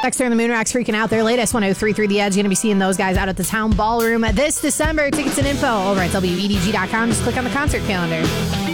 Dexter and the Moonrocks freaking out. Their latest 103.3 The Edge. Going to be seeing those guys out at the Town Ballroom this December. Tickets and info over at WEDG.com. Just click on the concert calendar.